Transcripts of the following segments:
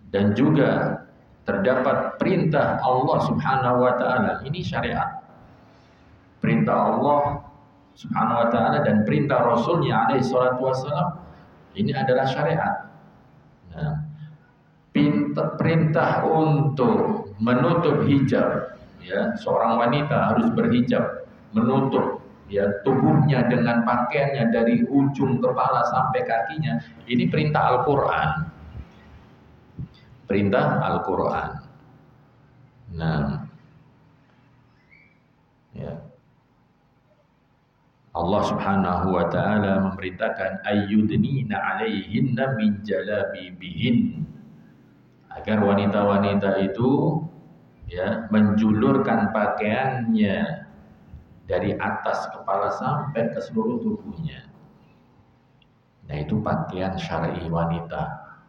dan juga terdapat perintah Allah Subhanahu wa taala. Ini syariat. Perintah Allah Subhanahu wa taala dan perintah Rasulnya alaihi salatu wassalam, ini adalah syariat. Nah, perintah untuk menutup hijab, ya, seorang wanita harus berhijab, menutup ya tubuhnya dengan pakaiannya dari ujung kepala sampai kakinya. Ini perintah Al-Qur'an. Perintah Al-Qur'an. Nah, ya. Allah Subhanahu wa taala memerintahkan ayyudnina 'alaihinna min jalabibihin, agar wanita-wanita itu ya menjulurkan pakaiannya dari atas kepala sampai ke seluruh tubuhnya. Nah, itu pakaian syar'i wanita.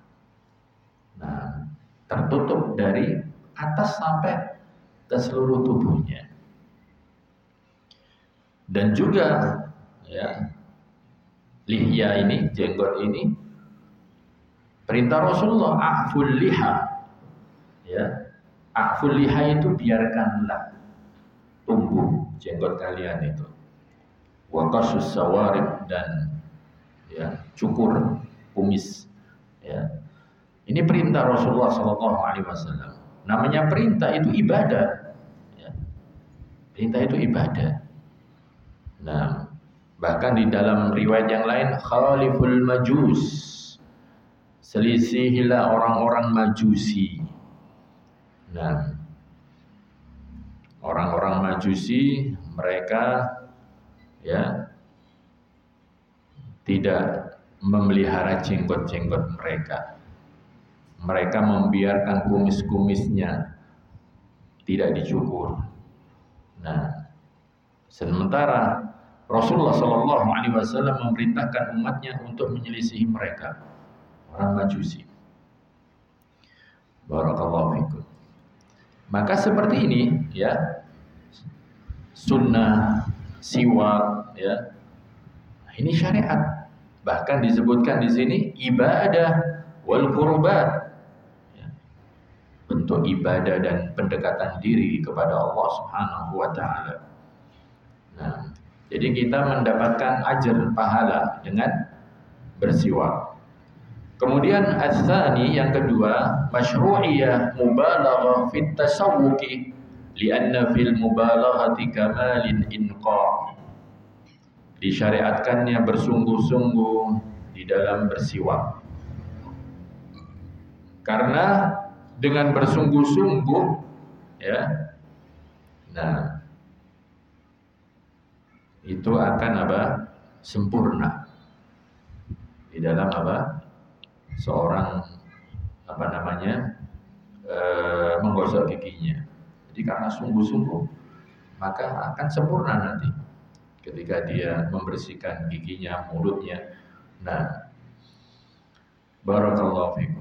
Nah, tertutup dari atas sampai ke seluruh tubuhnya. Dan juga ya lihya ini, jenggot ini, perintah Rasulullah a'ful liha, ya, a'ful liha itu biarkanlah tumbuh jenggot kalian itu, wa qasus sawarib, dan ya cukur kumis, ya. Ini perintah Rasulullah sallallahu alaihi wasallam. Namanya perintah itu ibadah, ya. Perintah itu ibadah. Nah, bahkan di dalam riwayat yang lain, khaliful majus, selisihilah orang-orang majusi. Nah, orang-orang majusi mereka ya tidak memelihara jenggot-jenggot mereka. Mereka membiarkan kumis-kumisnya tidak dicukur. Nah, sementara Rasulullah Shallallahu Alaihi Wasallam memerintahkan umatnya untuk menyelisihi mereka, orang Majusi. Barakallahu fikum. Maka seperti ini, ya, sunnah, siwak, ya, ini syariat. Bahkan disebutkan di sini ibadah wal qurbat, ya, bentuk ibadah dan pendekatan diri kepada Allah Subhanahu Wa Taala. Nah, jadi kita mendapatkan ajar pahala dengan bersiwak. Kemudian ats-tsani, yang kedua, masyru'iyah mubalaghah fit tasawwuki li'anna fil mubalaghati kamalin inqa. Disyariatkannya bersungguh-sungguh di dalam bersiwak. Karena dengan bersungguh-sungguh, ya, nah, itu akan apa? Sempurna di dalam apa? Seorang apa namanya? Menggosok giginya. Jadi karena sungguh-sungguh, maka akan sempurna nanti ketika dia membersihkan giginya, mulutnya. Nah, barakallahu fikum.